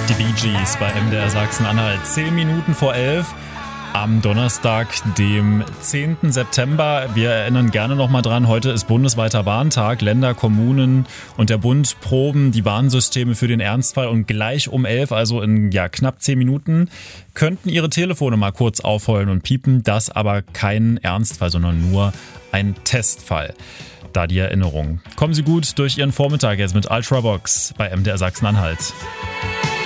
Die Bee Gees bei MDR Sachsen-Anhalt. 10 Minuten vor 11 am Donnerstag, dem 10. September. Wir erinnern gerne nochmal dran, heute ist bundesweiter Warntag. Länder, Kommunen und der Bund proben die Warnsysteme für den Ernstfall. Und gleich um 11, also in knapp 10 Minuten, könnten Ihre Telefone mal kurz aufheulen und piepen. Das aber kein Ernstfall, sondern nur ein Testfall. Da die Erinnerung. Kommen Sie gut durch Ihren Vormittag jetzt mit Ultravox bei MDR Sachsen-Anhalt.